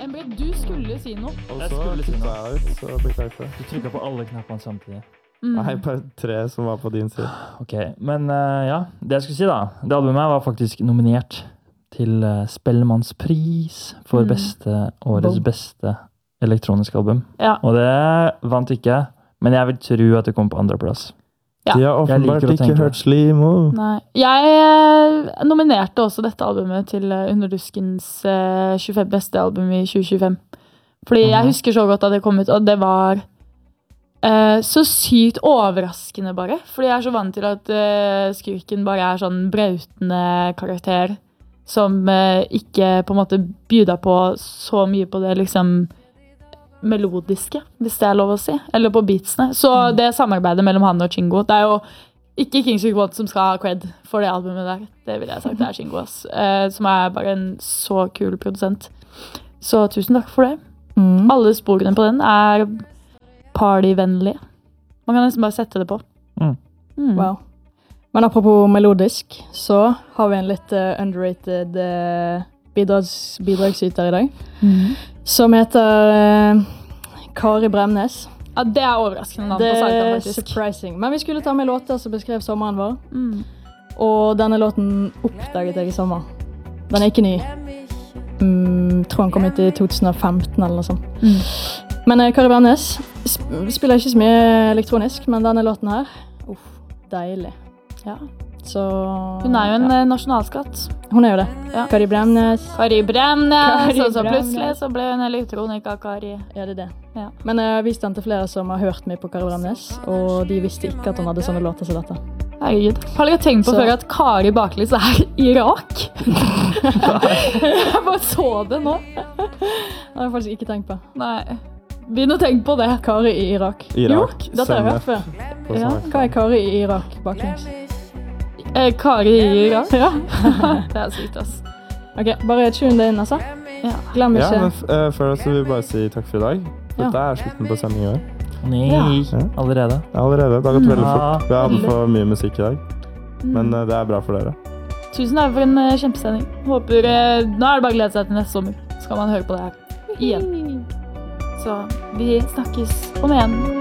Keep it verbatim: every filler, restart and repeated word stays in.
Embret, du skulle si noe. Og Jeg så skulle si kutta noe. jeg ut, så beklager for det. Du trykket på alle knappene samtidig. Mm. Nei, bare tre som var på din side. Ok, men eh, ja, det jeg skulle si da, det albumet her var faktisk nominert til uh, Spellemannspris for Mm. beste, årets Boom. beste elektroniske album. Ja. Og det vant ikke, men jeg vil tro at det kom på andre plass. Ja. De har åpenbart liker å ikke tenke. hørt Slimo. Nei. Jeg eh, nominerte også dette albumet til eh, Underduskens eh, tjuefem beste album i tjue tjuefem. Fordi Mhm. jeg husker så godt at det kom ut, og det var eh, så sykt overraskende bare. Fordi jeg er så vant til at eh, Skurken bare er sånn brautende karakter som eh, ikke på en måte bjuda på så mye på det liksom melodiske, hvis det er lov å si, eller på beatsene. Så det samarbeidet mellom han og Chingo, det er jo ikke Kings of Quad som skal ha cred for det albumet der. Det vil jeg sagt, det er Chingo, ass. Eh, som er bare en så kul produsent. Så tusen takk for det. Mm. Alle sporene på den er partyvennlige. Man kan nesten bare sette det på. Mm. Mm. Wow. Men apropos melodisk, så har vi en litt uh, underrated uh, bidrags, bidragsyter i dag, Mm. som heter uh, Kari Bremnes. Ja, det er overraskende navn Det på sangen, er faktisk. surprising. Men vi skulle ta med låter som beskrev sommeren vår, Mm. og denne låten oppdaget jeg i sommer. Den er ikke ny. Mm, tror han kom ut i to tusen og femten eller noe sånt. Mm. Men uh, Kari Bremnes sp- spiller ikke så mye elektronisk, men denne låten her, uff, deilig. Ja. Så, Hun er jo en ja. eh, nasjonalskatt. Hun er jo det. Ja. Kari Bremnes. Kari Bremnes, Kari og så Bremnes. plutselig så ble hun elektronika-Kari. Er det det? Ja. Men jeg har vist den til flere som har hørt mye på Kari Bremnes, og de visste ikke at hun hadde sånne låter som dette. Herregud. Har dere tenkt på Så- før at Kari Baklys er Irak? Jeg bare så det nå. Det har jeg faktisk ikke tenkt på. Nei. Begynn å tenke på det. Kari i Irak. Irak. Jo, dette har jeg hørt før. På Ja. sånn- Hva er Kari i Irak baklengs? Eh, Kari i Irak? Ja. Det er sykt, ass. Ok, bare tune det inn, altså. Ja. Glem Ja, ikke. men f- eh, før så vil vi bare si takk for i dag. Ja. Dette er slutten på sendingen i år. Nei, Ja. allerede. Ja, allerede. Det har gått veldig Ja. fort. Vi har hatt for mye musikk i dag, Mm. men eh, det er bra for dere. Tusen takk for en eh, kjempesending. Håper, eh, nå er det bare å glede seg til neste sommer. Så skal man høre på det her igjen. Så vi snakkes om igjen.